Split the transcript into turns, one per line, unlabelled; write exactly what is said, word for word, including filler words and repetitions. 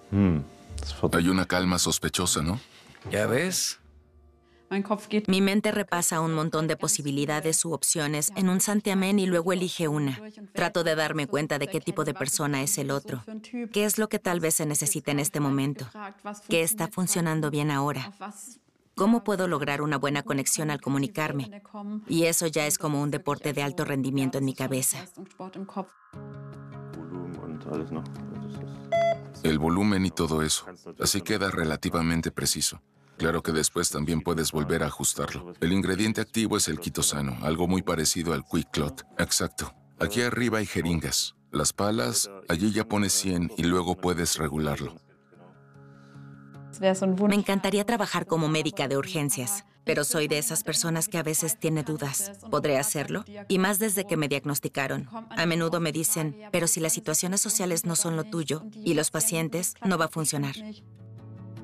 Hay una calma sospechosa, ¿no?
¿Ya ves?
Mi mente repasa un montón de posibilidades u opciones en un santiamén y luego elige una. Trato de darme cuenta de qué tipo de persona es el otro. ¿Qué es lo que tal vez se necesita en este momento? ¿Qué está funcionando bien ahora? ¿Cómo puedo lograr una buena conexión al comunicarme? Y eso ya es como un deporte de alto rendimiento en mi cabeza.
El volumen y todo eso. Así queda relativamente preciso. Claro que después también puedes volver a ajustarlo. El ingrediente activo es el quitosano, algo muy parecido al Quick Clot. Exacto. Aquí arriba hay jeringas. Las palas, allí ya pones cien y luego puedes regularlo.
Me encantaría trabajar como médica de urgencias, pero soy de esas personas que a veces tiene dudas. ¿Podré hacerlo? Y más desde que me diagnosticaron. A menudo me dicen, pero si las situaciones sociales no son lo tuyo y los pacientes, no va a funcionar.